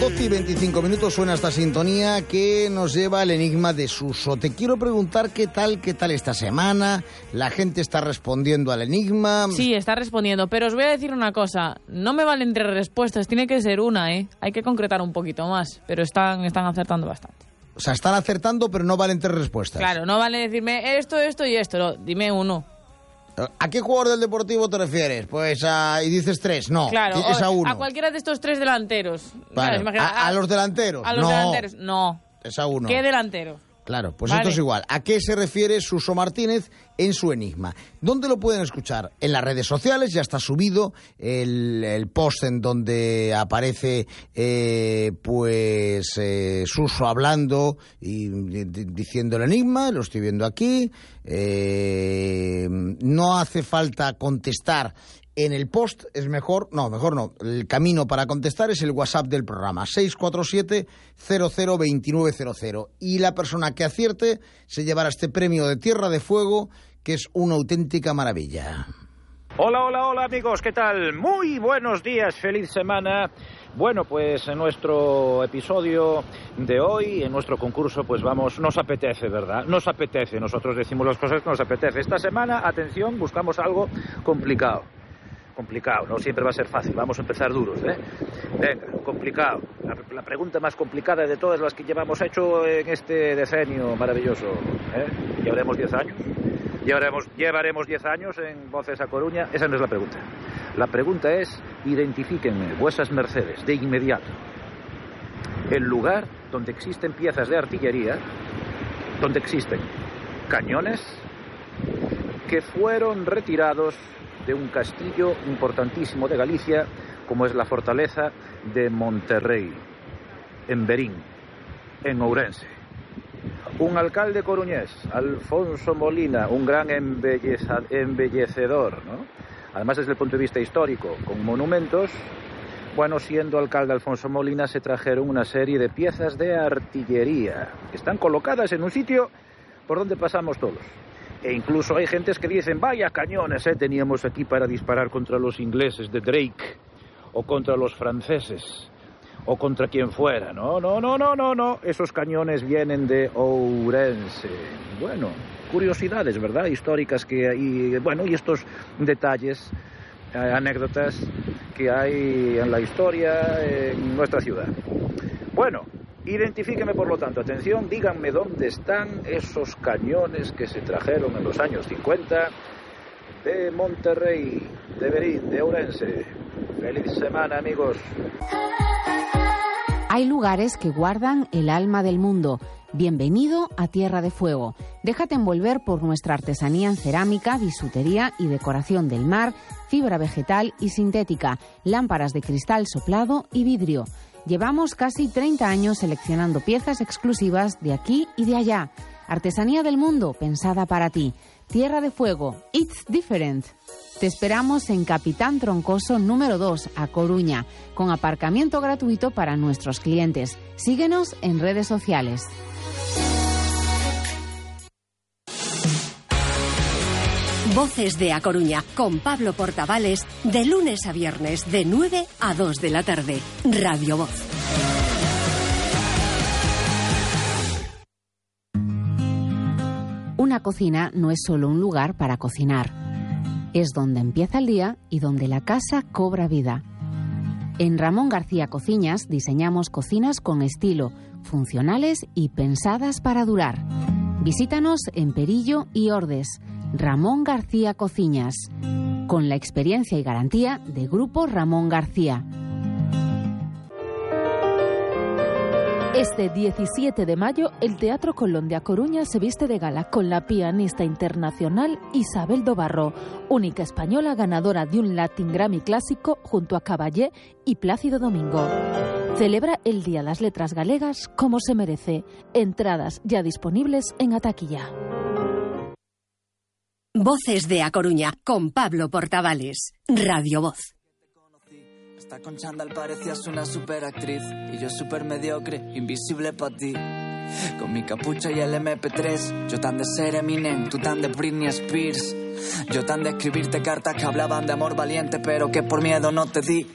12 y 25 minutos suena esta sintonía que nos lleva al enigma de Suso. Te quiero preguntar qué tal esta semana. La gente está respondiendo al enigma. Sí, está respondiendo, pero os voy a decir una cosa. No me valen 3 respuestas, tiene que ser una, ¿eh? Hay que concretar un poquito más, pero están acertando bastante. O sea, están acertando, pero no valen 3 respuestas. Claro, no vale decirme esto y esto. No, dime uno. ¿A qué jugador del Deportivo te refieres? Pues y dices 3, no, claro, es a uno. A cualquiera de estos 3 delanteros. Vale. ¿A los delanteros? A los delanteros, no. Es a uno. ¿Qué delantero? Claro, pues vale. Esto es igual. ¿A qué se refiere Suso Martínez en su enigma? ¿Dónde lo pueden escuchar? En las redes sociales, ya está subido el post en donde aparece Suso hablando y diciendo el enigma, lo estoy viendo aquí. No hace falta contestar en el post, es mejor no. El camino para contestar es el WhatsApp del programa, 647-002900. Y la persona que acierte se llevará este premio de Tierra de Fuego, que es una auténtica maravilla. Hola amigos, ¿qué tal? Muy buenos días, feliz semana. Bueno, pues en nuestro episodio de hoy, en nuestro concurso, pues nos apetece, ¿verdad? Nos apetece, nosotros decimos las cosas que nos apetece. Esta semana, atención, buscamos algo complicado, no siempre va a ser fácil, vamos a empezar duros, ¿eh? Venga, complicado, la pregunta más complicada de todas las que llevamos hecho en este decenio maravilloso, ¿eh? ¿Llevaremos 10 años? ¿Llevaremos 10 años en Voces a Coruña? Esa no es la pregunta. La pregunta es, identifíquenme, vuesas mercedes, de inmediato, el lugar donde existen piezas de artillería, donde existen cañones que fueron retirados de un castillo importantísimo de Galicia, como es la fortaleza de Monterrey, en Verín, en Ourense. Un alcalde coruñés, Alfonso Molina, un gran embellecedor, ¿no? Además, desde el punto de vista histórico, con monumentos. Bueno, siendo alcalde Alfonso Molina, se trajeron una serie de piezas de artillería que están colocadas en un sitio por donde pasamos todos. E incluso hay gentes que dicen, vaya cañones, teníamos aquí para disparar contra los ingleses de Drake, o contra los franceses, o contra quien fuera. No, esos cañones vienen de Ourense. Bueno, curiosidades, ¿verdad?, históricas que hay, y estos detalles, anécdotas que hay en la historia en nuestra ciudad. Bueno, identifíqueme, por lo tanto, atención, díganme dónde están esos cañones que se trajeron en los años 50 de Monterrey, de Verín, de Ourense. ¡Feliz semana, amigos! Hay lugares que guardan el alma del mundo. Bienvenido a Tierra de Fuego. Déjate envolver por nuestra artesanía en cerámica, bisutería y decoración del mar, fibra vegetal y sintética, lámparas de cristal soplado y vidrio. Llevamos casi 30 años seleccionando piezas exclusivas de aquí y de allá. Artesanía del mundo pensada para ti. Tierra de Fuego. It's different. Te esperamos en Capitán Troncoso número 2, a Coruña, con aparcamiento gratuito para nuestros clientes. Síguenos en redes sociales. Voces de A Coruña, con Pablo Portavales, de lunes a viernes, de 9 a 2 de la tarde. Radio Voz. Una cocina no es solo un lugar para cocinar. Es donde empieza el día y donde la casa cobra vida. En Ramón García Cocinas diseñamos cocinas con estilo, funcionales y pensadas para durar. Visítanos en Perillo y Ordes. Ramón García Cocinas, con la experiencia y garantía de Grupo Ramón García. Este 17 de mayo, el Teatro Colón de A Coruña se viste de gala con la pianista internacional Isabel Dobarro, única española ganadora de un Latin Grammy clásico junto a Caballé y Plácido Domingo. Celebra el Día de las Letras Galegas como se merece. Entradas ya disponibles en Ataquilla. Voces de A Coruña, con Pablo Portavales. Radio Voz. Hasta con chándal parecías una superactriz y yo súper mediocre, invisible para ti. Con mi capucha y el MP3, yo tan de ser Eminem, tú tan de Britney Spears. Yo tan de escribirte cartas que hablaban de amor valiente, pero que por miedo no te di.